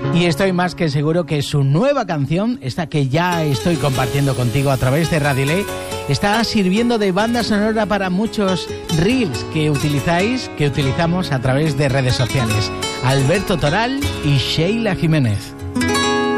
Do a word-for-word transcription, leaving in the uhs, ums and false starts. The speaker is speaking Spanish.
Y estoy más que seguro que su nueva canción, esta que ya estoy compartiendo contigo a través de Radio Ley, está sirviendo de banda sonora para muchos reels que utilizáis, que utilizamos a través de redes sociales. Alberto Toral y Sheila Jiménez.